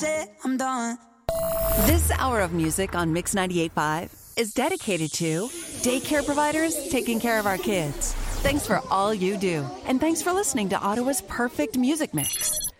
I'm done. This hour of music on Mix 98.5 is dedicated to daycare providers taking care of our kids. Thanks for all you do. And thanks for listening to Ottawa's perfect music mix.